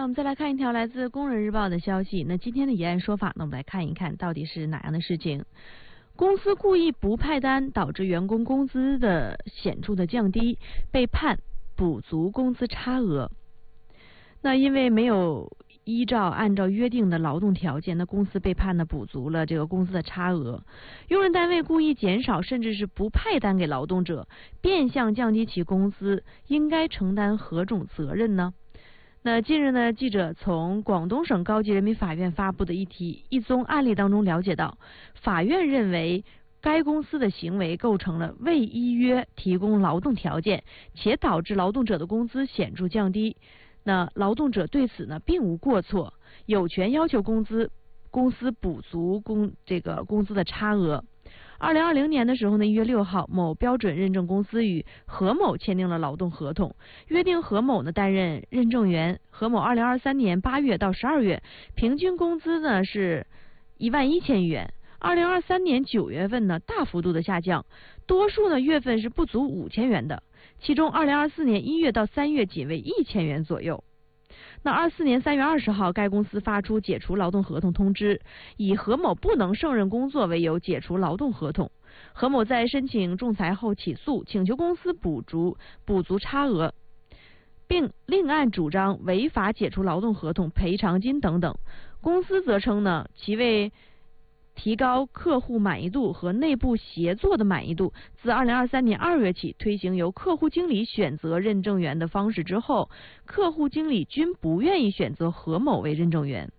我们再来看一条来自《工人日报》的消息。那今天的以案说法呢，我们来看一看到底是哪样的事情。公司故意不派单，导致员工工资的显著的降低，被判补足工资差额。那因为没有按照约定的劳动条件，那公司被判呢补足了这个工资的差额。用人单位故意减少甚至是不派单给劳动者，变相降低其工资，应该承担何种责任呢？那近日呢，记者从广东省高级人民法院发布的一宗案例当中了解到，法院认为该公司的行为构成了未依约提供劳动条件，且导致劳动者的工资显著降低。那劳动者对此呢并无过错，有权要求公司补足工资的差额。2020年的时候呢，1月6号，某标准认证公司与何某签订了劳动合同，约定何某呢担任认证员。何某2023年8月到12月平均工资呢是11000元。2023年9月份呢大幅度的下降，多数呢月份是不足5000元的，其中2024年1月到3月仅为1000元左右。那24年3月20号，该公司发出解除劳动合同通知，以何某不能胜任工作为由解除劳动合同。何某在申请仲裁后起诉，请求公司补足差额，并另案主张违法解除劳动合同、赔偿金等等。公司则称呢，其为提高客户满意度和内部协作的满意度，自2023年2月起推行由客户经理选择认证员的方式之后，客户经理均不愿意选择何某为认证员。